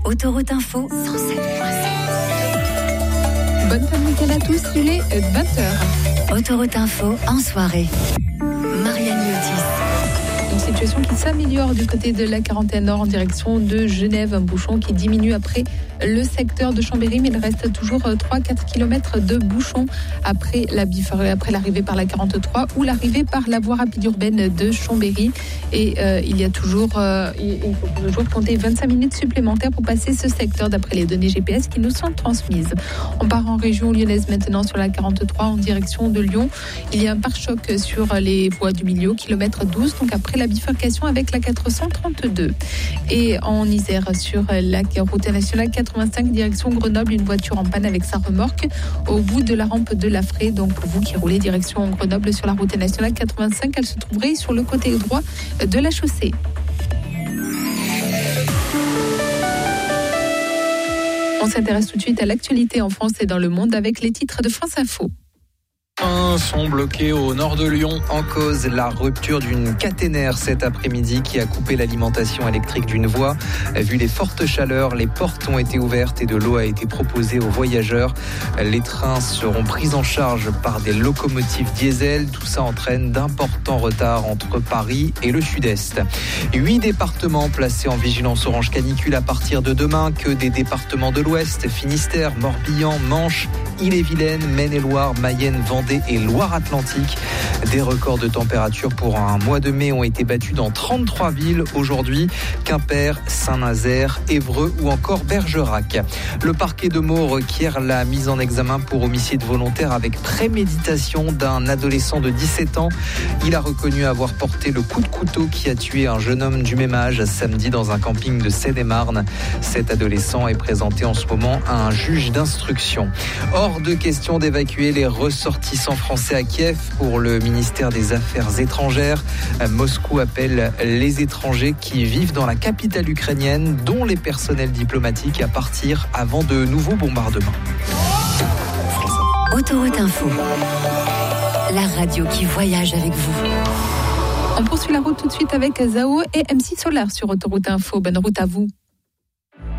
Autoroute Info 107.7. Bonne fin de week-end à tous, il est 20h. Autoroute Info en soirée. Marianne Yotis. Une situation qui s'améliore du côté de la 41 Nord en direction de Genève. Un bouchon qui diminue après le secteur de Chambéry, mais il reste toujours 3-4 km de bouchons après l'arrivée par la 43 ou l'arrivée par la voie rapide urbaine de Chambéry. Et il faut toujours compter 25 minutes supplémentaires pour passer ce secteur d'après les données GPS qui nous sont transmises. On part en région lyonnaise maintenant sur la 43 en direction de Lyon. Il y a un pare-choc sur les voies du milieu, kilomètre 12, donc après la bifurcation avec la 432. Et en Isère, sur la route nationale 85, direction Grenoble, une voiture en panne avec sa remorque au bout de la rampe de Lafray. Donc pour vous qui roulez direction Grenoble sur la route nationale 85, elle se trouverait sur le côté droit de la chaussée. On s'intéresse tout de suite à l'actualité en France et dans le monde avec les titres de France Info. Sont bloqués au nord de Lyon. En cause, la rupture d'une caténaire cet après-midi qui a coupé l'alimentation électrique d'une voie. Vu les fortes chaleurs, les portes ont été ouvertes et de l'eau a été proposée aux voyageurs. Les trains seront pris en charge par des locomotives diesel. Tout ça entraîne d'importants retards entre Paris et le sud-est. 8 départements placés en vigilance orange canicule à partir de demain. Que des départements de l'ouest, Finistère, Morbihan, Manche, Ille-et-Vilaine, Maine-et-Loire, Mayenne, Vendée et Loire-Atlantique. Des records de température pour un mois de mai ont été battus dans 33 villes aujourd'hui. Quimper, Saint-Nazaire, Évreux ou encore Bergerac. Le parquet de Meaux requiert la mise en examen pour homicide volontaire avec préméditation d'un adolescent de 17 ans. Il a reconnu avoir porté le coup de couteau qui a tué un jeune homme du même âge samedi dans un camping de Seine-et-Marne. Cet adolescent est présenté en ce moment à un juge d'instruction. Hors de question d'évacuer les ressortissants français à Kiev pour le ministère des Affaires étrangères. Moscou appelle les étrangers qui vivent dans la capitale ukrainienne, dont les personnels diplomatiques, à partir avant de nouveaux bombardements. Autoroute Info, la radio qui voyage avec vous. On poursuit la route tout de suite avec Zao et MC Solar sur Autoroute Info. Bonne route à vous.